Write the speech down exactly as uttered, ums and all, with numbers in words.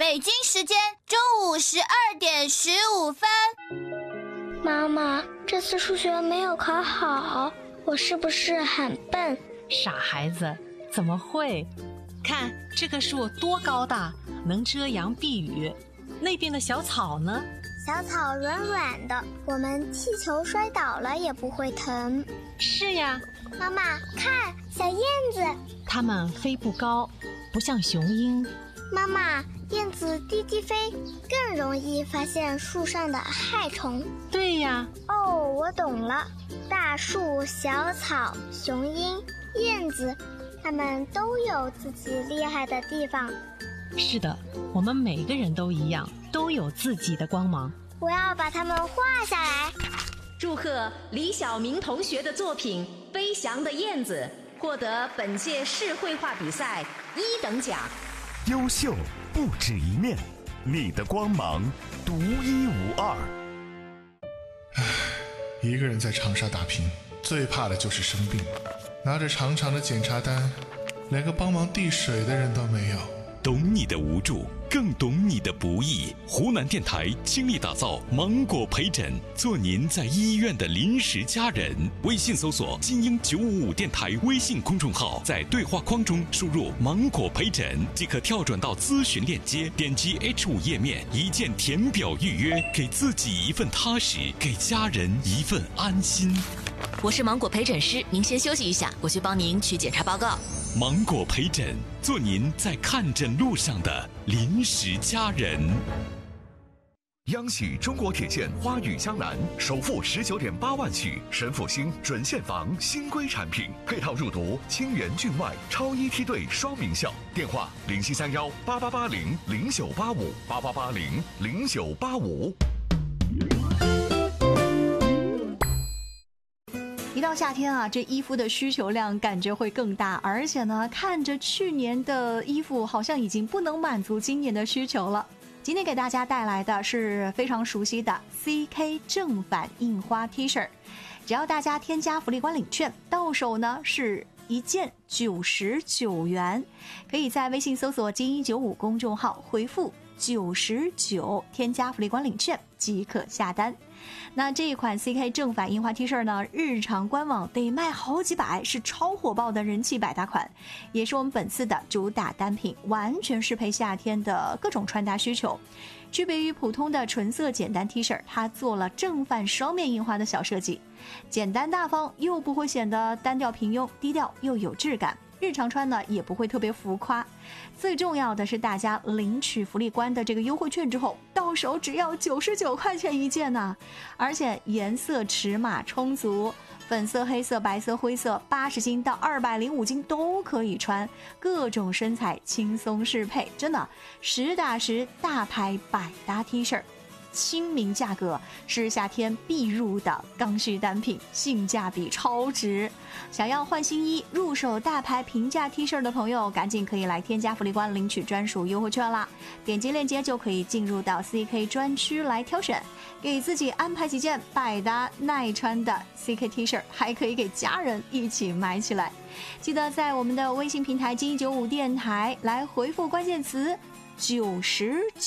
北京时间中午十二点十五分。 妈妈，这次数学没有考好，我是不是很笨？ 傻孩子，怎么会？看这棵树多高大，能遮阳避雨。那边的小草呢？ 小草软软的，我们踢球摔倒了也不会疼。 是呀。 妈妈，看，小燕子。 它们飞不高，不像雄鹰。 妈妈，燕子低低飞，更容易发现树上的害虫。 对呀。 哦，我懂了。大树、小草、雄鹰、燕子，它们都有自己厉害的地方。 是的，我们每个人都一样，都有自己的光芒。 我要把它们画下来。 祝贺李晓明同学的作品《飞翔的燕子》获得本届市绘画比赛一等奖。 优秀不止一面，你的光芒独一无二。 唉，一个人在长沙打拼，最怕的就是生病。拿着长长的检查单，连个帮忙递水的人都没有。 懂你的无助，更懂你的不易。湖南电台倾力打造芒果陪诊，做您在医院的临时家人。微信搜索金鹰九五五电台微信公众号，在对话框中输入芒果陪诊即可跳转到咨询链接，点击 H 五 页面，一键填表预约，给自己一份踏实，给家人一份安心。 我是芒果陪诊师，您先休息一下，我去帮您取检查报告。 芒果陪诊，做您在看诊路上的临时家人。 央喜中国铁线花语江南首付十九点八万起，神复兴准现房新规产品，配套入读清源郡外超一梯队双名校。电话零七三幺八八八零零九八五八八八零零九八五。 一到夏天啊，这衣服的需求量感觉会更大，而且呢，看着去年的衣服好像已经不能满足今年的需求了。今天给大家带来的是非常熟悉的 C K 正反印花 T 恤，只要大家添加福利官领券，到手呢是一件九十九元，可以在微信搜索金一九五公众号回复九十九，添加福利官领券即可下单。那这一款 C K 正反印花 T 恤呢，日常官网得卖好几百，是超火爆的人气百搭款，也是我们本次的主打单品，完全适配夏天的各种穿搭需求。区别于普通的纯色简单 T 恤，它做了正反双面印花的小设计，简单大方又不会显得单调平庸，低调又有质感。日常穿呢也不会特别浮夸，最重要的是大家领取福利官的这个优惠券之后，到手只要九十九块钱一件呢、啊，而且颜色尺码充足，粉色、黑色、白色、灰色，八十斤到二百零五斤都可以穿，各种身材轻松适配，真的实打实大牌百搭 T 恤。亲民价格是夏天必入的刚需单品，性价比超值。想要换新衣、入手大牌平价 T 恤的朋友，赶紧可以来添加福利官领取专属优惠券啦！点击链接就可以进入到 C K 专区来挑选，给自己安排几件百搭耐穿的 C K T 恤，还可以给家人一起买起来。记得在我们的微信平台金一九五电台来回复关键词九十九。